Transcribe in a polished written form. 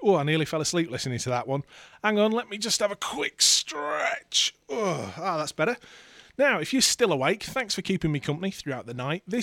Oh, I nearly fell asleep listening to that one. Hang on, let me just have a quick stretch. Oh, that's better. Now, if you're still awake, thanks for keeping me company throughout the night. This